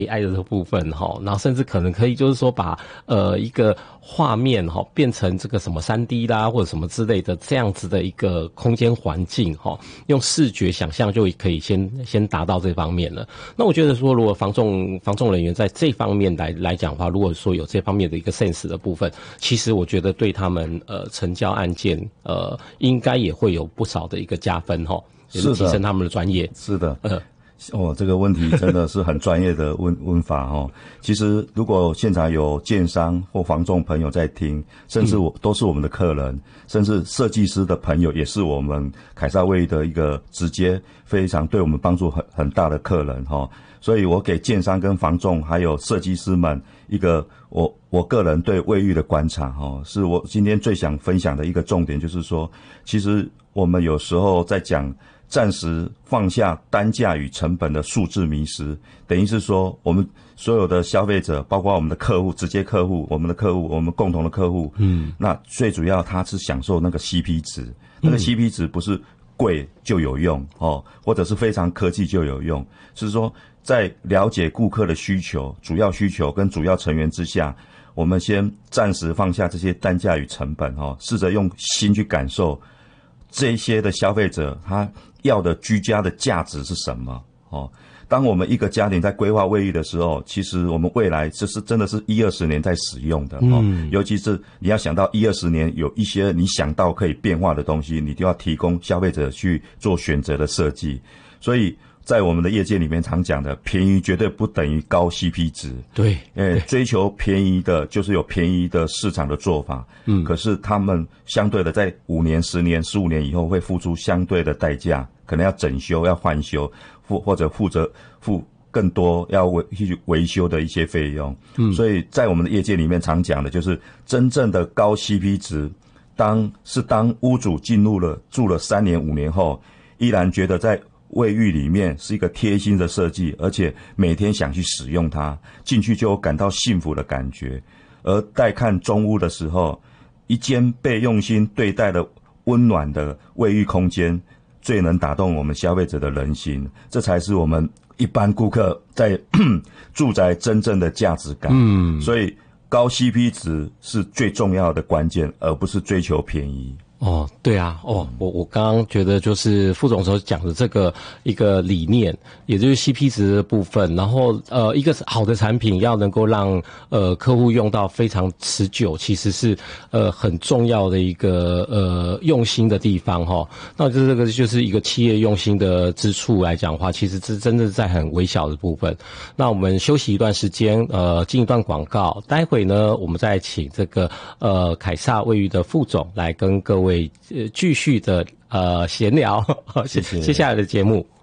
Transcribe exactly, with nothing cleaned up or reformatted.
A I 的这个部分哈，然后甚至可能可以就是说把呃一个画面哈变成这个什么 三 D 啦或者什么之类的这样子的一个空间环境哈，用视觉想象就可以先先达到这方面了。那我觉得说，如果房仲房仲人员在这方面来来讲的话，如果说有这方面的一个 sense 的部分，其实我觉得对他们呃成交案件呃应该也会有不少的一个加分哈，也是提升他们的专业。 是的， 呃。 哦，这个问题真的是很专业的问问法哦。其实，如果现场有建商或房仲朋友在听，甚至我都是我们的客人，甚至设计师的朋友也是我们凯撒卫浴的一个直接非常对我们帮助很很大的客人哈。所以我给建商跟房仲还有设计师们一个我我个人对卫浴的观察哈，是我今天最想分享的一个重点，就是说，其实我们有时候在讲。暂时放下单价与成本的数字迷失，等于是说我们所有的消费者，包括我们的客户、直接客户、我们的客户、我们共同的客户，嗯，那最主要他是享受那个 C P 值，那个 C P 值不是贵就有用哦，或者是非常科技就有用，是说在了解顾客的需求、主要需求跟主要成员之下，我们先暂时放下这些单价与成本哦，试着用心去感受这些的消费者他要的居家的价值是什么？哦，当我们一个家庭在规划卫浴的时候，其实我们未来这是真的是一二十年在使用的哦，嗯，尤其是你要想到一二十年有一些你想到可以变化的东西，你就要提供消费者去做选择的设计。所以在我们的业界里面常讲的，便宜绝对不等于高 C P 值。 对， 诶，追求便宜的就是有便宜的市场的做法。嗯，可是他们相对的在五年、十年、十五年以后会付出相对的代价，可能要整修、要换修，或或者负责付更多要维去维修的一些费用。嗯，所以在我们的业界里面常讲的就是真正的高 C P 值，当是当屋主进入了住了三年、五年后，依然觉得在卫浴里面是一个贴心的设计，而且每天想去使用它，进去就有感到幸福的感觉。而待看中屋的时候，一间被用心对待的温暖的卫浴空间，最能打动我们消费者的人心，这才是我们一般顾客在住宅真正的价值感。嗯，所以高 C P 值是最重要的关键，而不是追求便宜。 哦，对啊，哦，我我刚刚觉得就是副总所讲的这个一个理念，也就是 C P 值的部分，然后呃，一个好的产品要能够让呃客户用到非常持久，其实是呃很重要的一个呃用心的地方哈。那这这个就是一个企业用心的之处来讲的话，其实是真的在很微小的部分。那我们休息一段时间，呃，进一段广告，待会呢，我们再请这个呃凯撒卫浴的副总来跟各位。呃，继续的呃闲聊，谢谢接下来的节目。